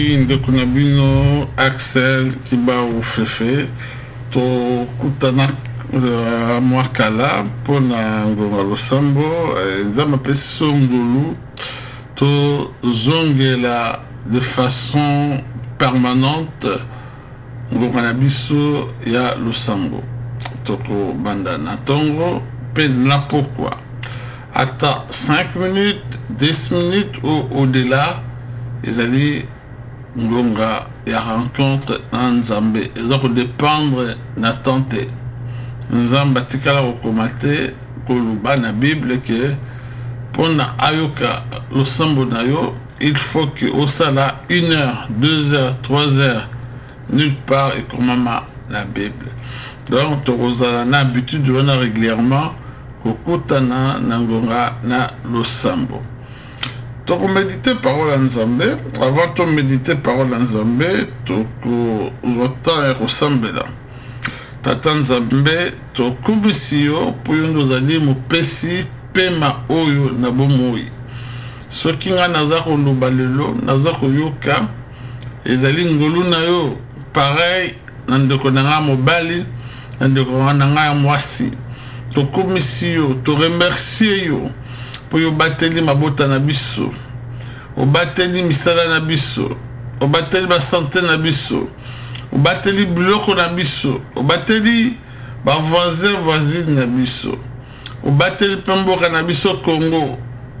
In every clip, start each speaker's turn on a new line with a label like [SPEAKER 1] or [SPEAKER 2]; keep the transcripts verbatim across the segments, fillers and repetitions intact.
[SPEAKER 1] ndeko na bino Axel Kibau Fefe to kutana uh, mwakala pona ngonga losambo nzamba pesi songolu to zongela de façon permanente ngonga na biso ya losambo toko banda na tongo pe na pourquoi ata cinq minutes dix minutes ou au-delà ezali ngonga ya rencontre na nzambe ezako dépendre na tante nzamba tikala kokomate koluba na bible ke pona ayoka losambo na yo il faut que osala une heure deux heures trois heures nulle part et komama la bible donc tokozala na habitude wana régulièrement kokutana na ngonga na losambo. Donc, méditer parole en Zambé, avant de méditer parole en Zambé, tu as ressemblé là. Tata Zambé, tu as kubisio pour nous aller mon pesi pema oyo na bomoi. Ce qui nga nazako lubalelo, nazako yoka, ezali ngolu na yo, pareil, nandeko nanga mobali, nandeko nanga mwasi. Tu kubisio, tu remercie yo. Po yo bateli mabota na biso o bateli misala na biso o bateli ba santé na biso o bateli biloko na biso o bateli ba voisin voisine na biso o bateli pemboka na biso Congo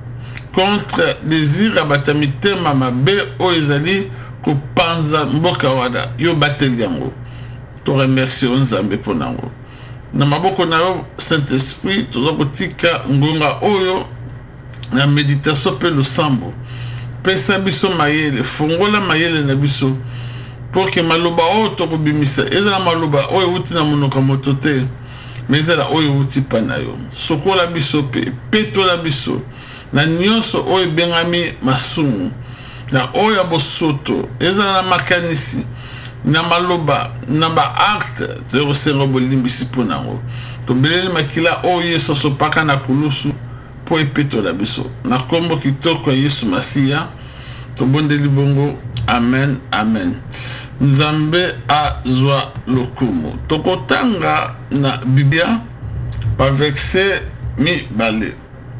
[SPEAKER 1] contre désir abatamite mama be o ezali ko panza mboka wada yo bateli yango to remercie Nzambe ponango na maboko na yo Saint-Esprit to zakotika ngonga oyo la méditation peut le sambo pesa biso mayele fongola mayele na biso pour que maloba o to bimisa ezala maloba o uti na monoka motote mais ezala o uti panayo sokola biso pe peto la biso na nyonso o bengami masumu na o ya bosoto ezala makanisi na maloba na ba acte de resengo bolimbisi ponango to beleli makila o yeso so paka na kulusu po epeto la biso na kombo kitoko Yesu Masia to bondeli bongo amen amen nzambe azwa lokumu tokotanga na Biblia pa verset mi bale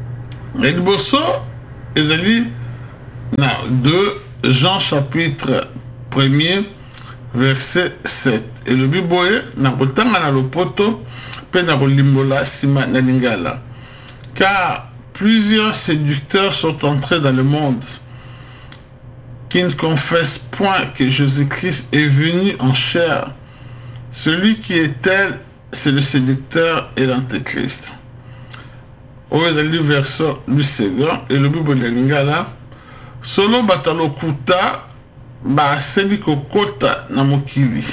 [SPEAKER 1] ediboso ezali na deux Jean chapitre premier verset sept et le biboye na kotanga na lopoto pe na kolimbola sima na lingala car plusieurs séducteurs sont entrés dans le monde qui ne confessent point que Jésus-Christ est venu en chair. Celui qui est tel, c'est le séducteur et l'antéchrist. Au verset du second et le Bible de Lingala, solo batalokuta ba seli kokota na mokili.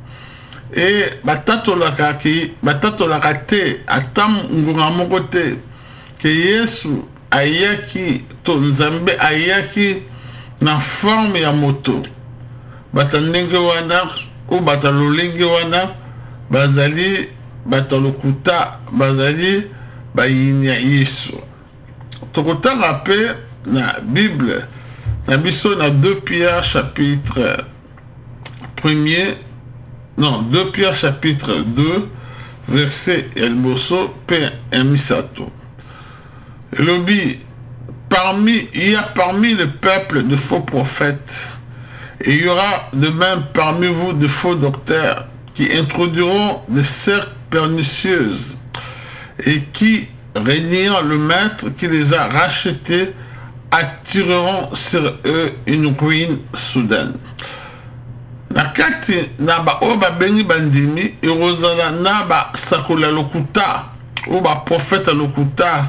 [SPEAKER 1] Et batatolaka ki batatolaka te atam ngunga moko te que Yesu ayaki to Nzambe ayaki na forme ya moto batandenge wana ou batalolenge wana bazali batalokuta bazali bayini ya Yesu tokotanga pe na Bible na biso na deux Pierre chapitre premier non deux Pierre chapitre deux verset elboso pe emisato. Lobby, parmi, il y a parmi le peuple de faux prophètes, et il y aura de même parmi vous de faux docteurs qui introduiront des sectes pernicieuses et qui, régnant le maître qui les a rachetés, attireront sur eux une ruine soudaine. Nakati naba oba beni bandimi irozala naba sakola lokuta oba prophète lokuta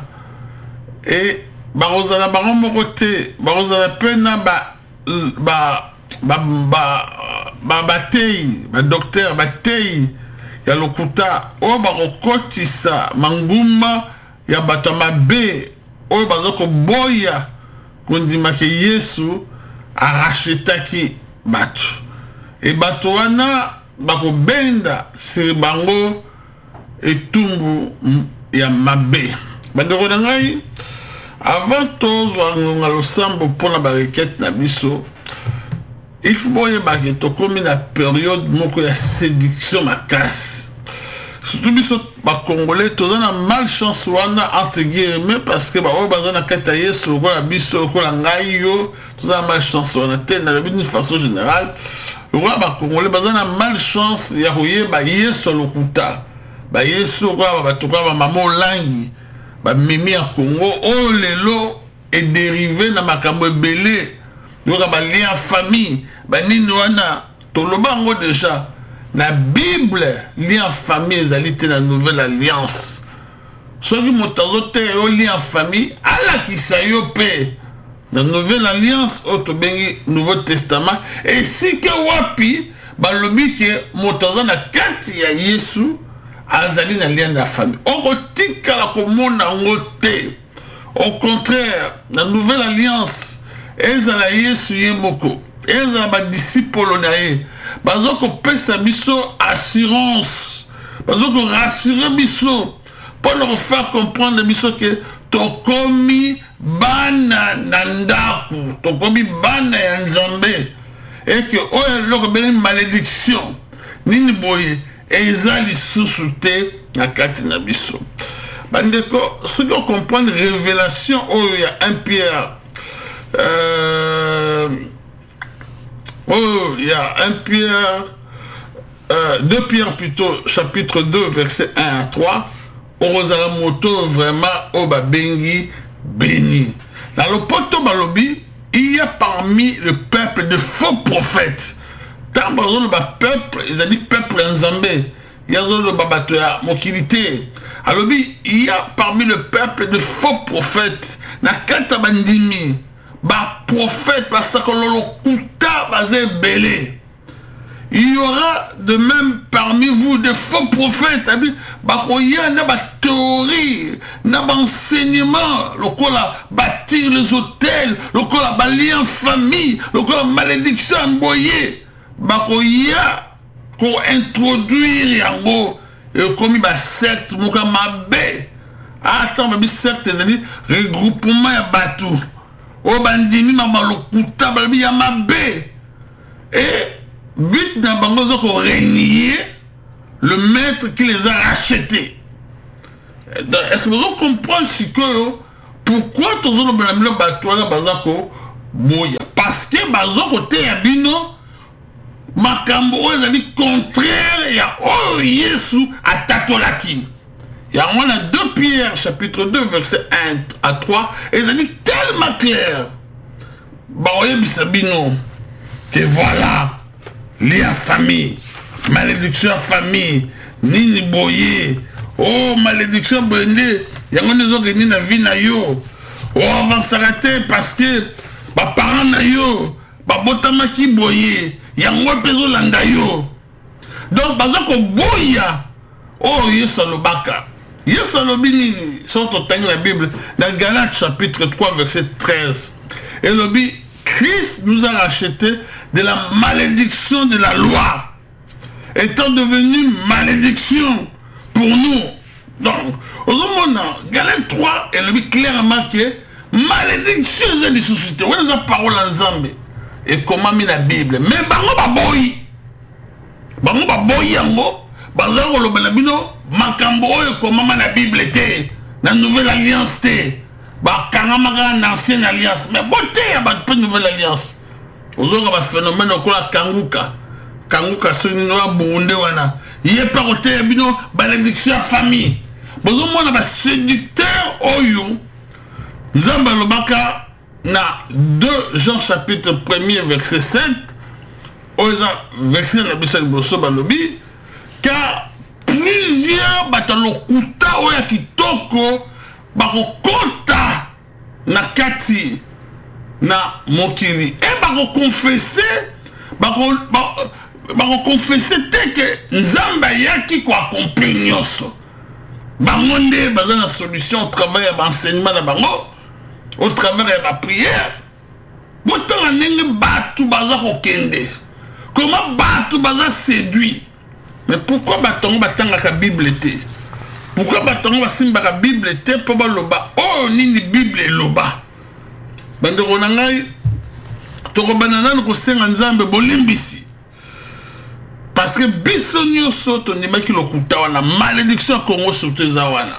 [SPEAKER 1] et barozala baromoko te barozala pena ba ba ba ba ba batei ba docteur batei ya lokuta o barokotisa manguma ya batama be o bazoko boya kondima ke Yesu arachetaki batu et batu wana bako benda siri bango etumbu ya mabe bandeko na ngai. Avant tozwa ngonga losambo pona ba requête na biso il faut que tu comme la période moko ya séduction ma casse. Surtout biso ba congolais tous na malchance wana entre guillemets parce que ba o bazana kataye sur la biso ko la ngai yo tous na malchance wana tena d'une façon générale. Le roi ba congolais bazana malchance ya royer ba yeso lokuta. Ba yeso ko ba to ba maman langi ba mimi en Congo oh lelo est dérivé na makambo belé. Yo ba lien famille ba nini wana to lobango déjà. La Bible, lien famille, ezali te la nouvelle alliance. Soit qui montazote yo lien famille, ala qui sa yo pe. La nouvelle alliance, auto bengi Nouveau Testament. Et si que wapi, ba lobi ke montazo na kati ya Yesu, azali na lien na famille. Oko tika la komona ngote. Au contraire, la nouvelle alliance, ezala Yesu yemoko. Ezala ba disciple na ye. Bazoko pesa biso assurance. Bazoko rassurer biso. Pour leur faire comprendre biso que tokomi bana nandaku. Tokomi bana ya nzambe. Et que oya loko beni malédiction. Nini boye. Ezali sous-souté na kati na biso. Bandeko, ceux qui comprennent révélation, oh, il y a un Pierre. Euh... Oh, il y a un Pierre, euh, deux Pierre plutôt, chapitre deux, verset un à trois. Orozala moto vraiment oba bengi béni. Dans le poto balobi, il y a parmi le peuple de faux prophètes. Tant que le peuple, ils ont dit peuple en Zambé. Il y a le babatoya mokilité. Alors il y a parmi le peuple de faux prophètes. Na kata bandimi. Ba prophète parce que l'on kuta bazé belé. Il y aura de même parmi vous des faux prophètes. Ba koya na ba théorie, na ba enseignement, le kola bâtir les hôtels, le kola balier en famille, le kola malédiction emboyé. Ba koya ko introduire yango et comme ba secte moka mabe. Attends, ba secte c'est regroupement ya batou. Oh bandimi mama lokuta balbi ya mabe. Et but d'un bangozo ko renier le maître qui les a rachetés. Est-ce que vous comprenez ce que pourquoi tous les banamilo batouana bazako boya parce que bazako te yabino makambo ezali contraire ya oh Yesu atatolaki. Il y a deux Pierre, chapitre deux, verset un à trois, et ça dit tellement clair. Baoye bisabino, que voilà, lien famille, malédiction famille, nini boye, oh malédiction boye, yango nezo geni na vie na yo, oh avansarate parce que, ba parents na yo, ba botama ki boye, yango pezo landa yo. Donc, bazako boya, oh yeso lobaka. Yes, Alobini, sont au temps de la Bible, dans Galates chapitre trois, verset treize. Et l'obi, Christ nous a racheté de la malédiction de la loi, étant devenu malédiction pour nous. Donc, au moment Galates trois, et l'obi clairement que malédiction est des sociétés. Où est la parole en Zambie? Et comment mis la Bible? Mais bango baboyi, bango baboyi yango. Bazaro lo balabino makambo oyo komama na Bible te na nouvelle alliance te ba kangamaka na ancienne alliance mais bote ya ba nouvelle alliance ozoka ba phénomène okola kanguka kanguka soni no abunde wana yé pa kote ya bino malédiction famille bozo mona ba séducteur oyo nzamba lobaka na deux Jean chapitre premier verset sept oza verset na bisa liboso balobi. Car plusieurs batalokuta oya kitoko bako kota na kati na mokili et bako confesser bako bako confesser te que nzamba yaki ko accomplir nyonso bango nde baza na solution au travers de l'enseignement na bango au travers de la prière botanga ndenge batu baza kokende comment batu baza séduit. Mais pourquoi batongo batanga ka Bible te? Pourquoi batongo basimba ka Bible te po ba loba oh nini Bible loba? Bandeko na ngai tokobana nanu kosenga nzambe bolimbisi parce que biso nyonso tondimaki lokuta wana malédiction ya Congo surtout eza wana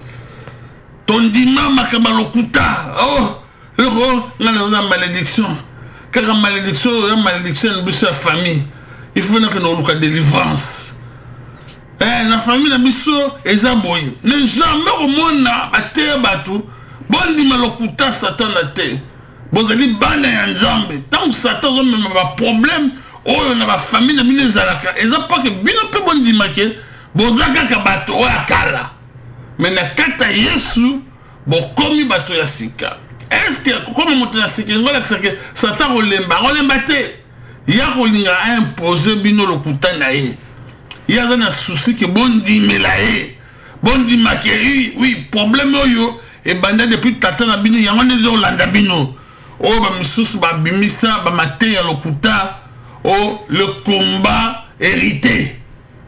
[SPEAKER 1] tondima makamba lokuta oh loko ngana na malédiction kaka malédiction ya malédiction biso ya famille il faut na que nous luka délivrance eh na famille na biso eza boye ne jamais au monde bater batu bondima lokuta satan na te bozali bana ya nzambe tant satan zo même ba problème oyo na ba famille na bino ezalaka eza pas que bino pe bondima ke bozaka ka bato oya kala mais na kata Yesu bokomi bato ya sika. Est-ce que comme moto ya sika ngola que satan olemba olemba te ya kolinga imposer bino lokuta na ye ya za na souci que bondimela ye bondima ke oui problème oyo e banda depuis tata na bino yango ne zo landa bino o ba misusu ba bimisa ba mate ya lokuta o le combat hérité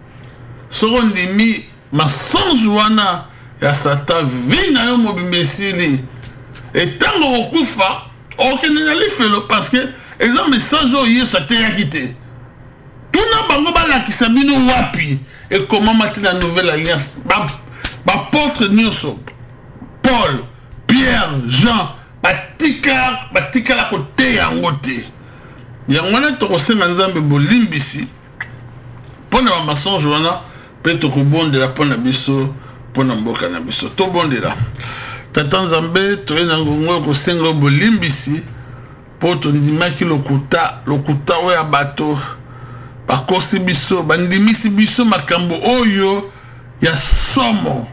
[SPEAKER 1] sorondimi mensonge wana ya satan vina yo mobimesili et tango okufa okende na lifelo parce que eza message oyo yesu ateyaki te tuna bango balakisa bino wapi et comment mati na nouvelle alliance bapôtre nyonso Paul, Pierre, Jean batika batikala kote yango te yango wana tokosenga nzambe bolimbisi mpona bamensonge wana mpe tokobondela mpona biso mpona mboka na biso tobondela tata nzambe toye na ngongo oyo kosenga bolimbisi mpo tondimaki lokuta lokuta oyo ya bato bakosi biso bandimisi biso makambo oyo ya somo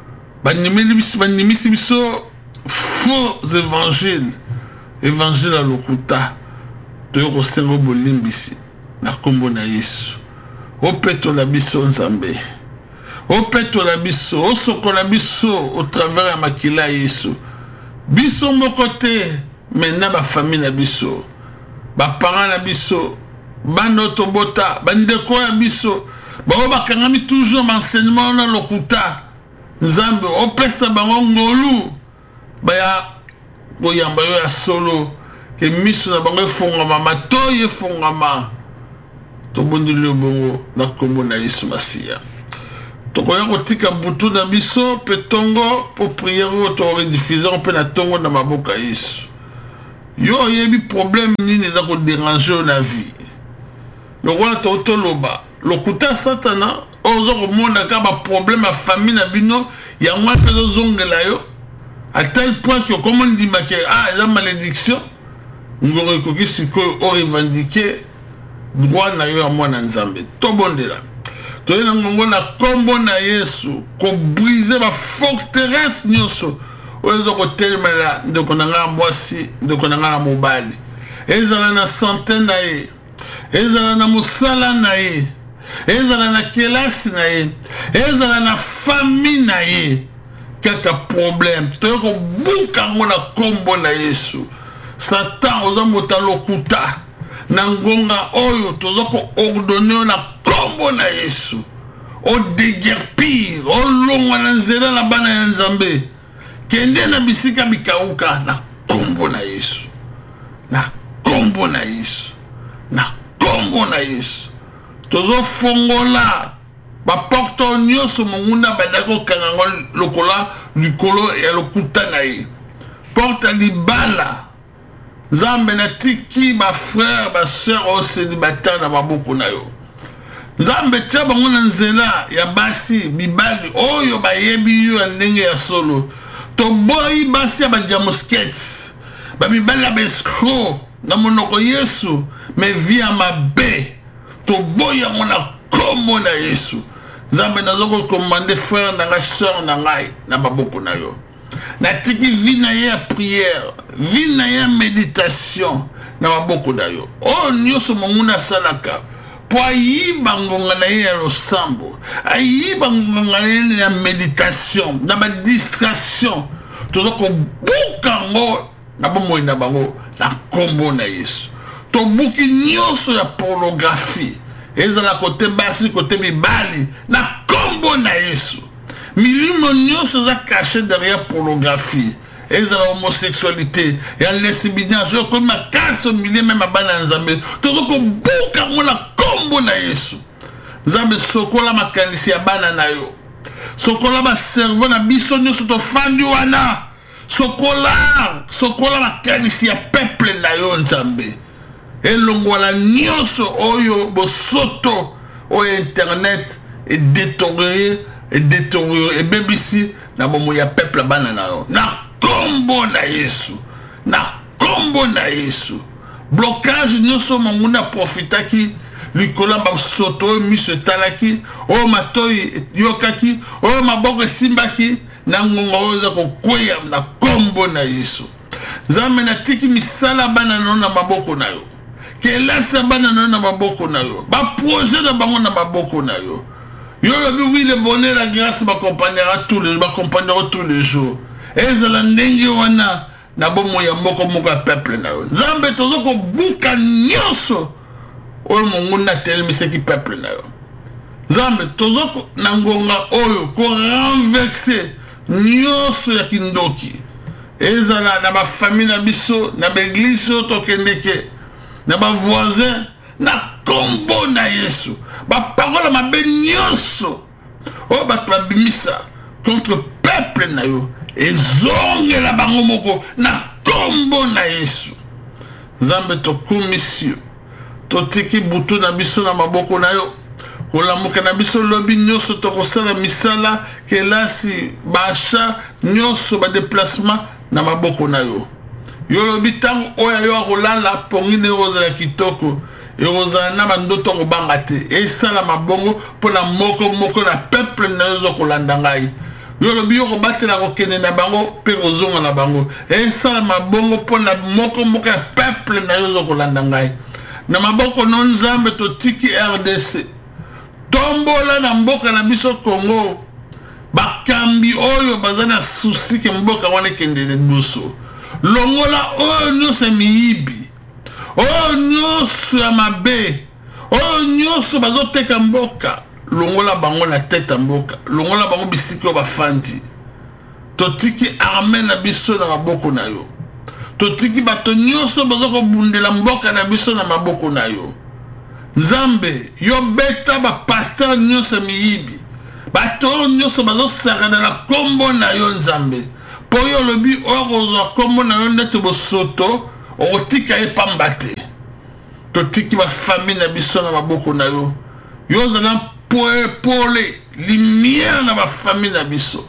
[SPEAKER 1] bandimisi biso faux évangile évangile ya lokuta toye kosenga bolimbisi na kombo na Yesu opetola biso nzambe opetola biso osokola biso au travers ya makila Yesu biso moko te mena ba famille na biso ba parents na biso bano tobota bandeko ya biso bao bakangami toujours enseignement na lokuta nzambe opesa bango ngolu baya boyamba yo ya solo ke miso na bango efongama matoyi efongama tobondeli bongo na kombo na Yesu Masiya tokoya kotika butu na biso pe tongo po prière oyo torediffuser mpe na tongo na maboka Yesu yo oyebi problème nini eza kodéranger na vie lokola totoloba lokuta satana ozo komona ka ba problème ya famille na bino yango mpe ozongela yo à tel point que comme on dit que ah eza malédiction ngoro ekoki sikoyo o revendiquer droit na yo ya mwana nzambe tobondela toye na ngongo na kombo na Yesu ko briser ba forteresse nyonso ozo ko telemela ndeko na nga mwasi ndeko na nga mobali ezala na santé na ye ezala na musala na ye ezala na kelasi na ye ezala na famille na ye kaka problème toye ko buka ngona kombo na Yesu satan oza mota lokuta na ngonga oyo tozo ko ordonner na kombo na Yesu o déguerpir o longwa na nzela na bana ya nzambe kende na bisika bikauka na kombo na Yesu na kombo na Yesu na kombo na Yesu tozo fongola ba porto nyonso monguna bandako kangango lokola likolo ya lokuta na ye porte libala nzambe na tiki ba frère ba sœur au célibataire na maboko na yo nzambe tia bango na nzela ya basi bibali oyo bayebi yo ya ndenge ya solo toboyi basi ya bajamosket babibali ya bescro na monoko Yesu me via mabe toboyi yango na kombo na Yesu nzambe nazoko komande frère na nga sœur na ngai na maboko na yo na tiki vi na ye ya prière vi na ye ya méditation na maboko na yo o nyonso monguna asalaka po ayiba ngonga na ye ya losambo ayiba ngonga na ye ya méditation na badistraction toza kobuka ngo na bomoi na bango na kombo na Yesu tobuki nyonso ya pornographie ezala kote basi kote mibali na kombo na Yesu milimo nyonso za caché derrière pornographie ezala homosexualité ya lesbianisme yo comme makasi milieu même bana nzambe tozo ko buka ngona kombo na Yesu nzambe sokola makanisi ya bana na yo sokola ba servo na biso nyonso to fandi wana sokola sokola makanisi ya peuple na yo nzambe elongola nyonso oyo bosoto o internet et détérioré et détérioré et bebisi na momo ya peuple bana na yo na kombo na Yesu na kombo na Yesu blocage nyonso monguna profitaki likola ba soto miso talaki o matoi yokaki o maboko simbaki na ngonga oza kokweya na kombo na Yesu nzambe na tiki misala bana no na maboko na yo kelasa bana no na maboko na yo ba projet na bango na maboko na yo yo lobi oui le bonheur la grâce m'accompagnera tous les m'accompagnera tous les jours ezala ndenge wana na bomo ya mboko moko ya peuple na yo nzambe tozo ko buka nyonso oyo monguna telemiseki peuple na yo nzambe tozo ko na ngonga oyo ko renverser nyonso ya kindoki ezala na ba famille na biso na ba église to kendeke na ba voisin na kombo na Yesu ba parole mabe nyonso o ba babimisa contre peuple na yo ezongela bango moko na kombo na Yesu nzambe to komisio to tiki butu na biso na maboko na yo kolamuka na biso lobi nyonso to kosala misala kelasi basha nyonso ba déplacement na maboko na yo yo lobi tango oya yo akolala pongine roza ya kitoko eroza na bandoto kobanga te esala mabongo pona moko moko na peuple na yo kolanda ngai yo lobi yo kobatela kokende na bango pe kozonga na bango esala mabongo pona moko moko ya peuple na yo kolanda ngai na maboko no nzambe to tiki R D C tombola na mboka na biso Congo bakambi oyo bazana susi ke mboka wana kende de boso longola oyo nyonso miyibi oyo nyonso ya mabe oyo nyonso bazoteka mboka longola bango na tete mboka longola bango bisiki oyo bafandi totiki arme na biso na maboko na yo totiki bato nyonso bazokobundela mboka na biso na maboko na yo nzambe yo beta bapasteur nyonso miyibi bato nyonso bazosakana na kombo na yo nzambe po yo lobi oyo kozwa kombo na yo ndete bosoto okotika ye pamba te totiki bafamille na biso na maboko na yo yo ozala pole lumière na bafamille na biso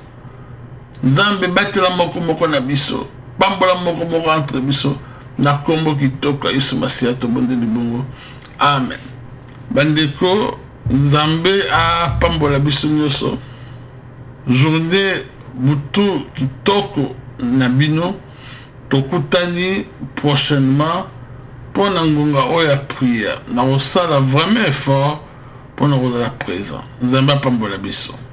[SPEAKER 1] nzambe batela moko moko na biso pambola moko moko entre biso na kombo kitoko Yesu Masiya tobonde libongo amen bandeko nzambe a pambola biso nyonso journée butu kitoko na bino tokutani prochainement pour na ngonga oya prière na osala vraiment effort pour na kozala présent nzambe a pambola biso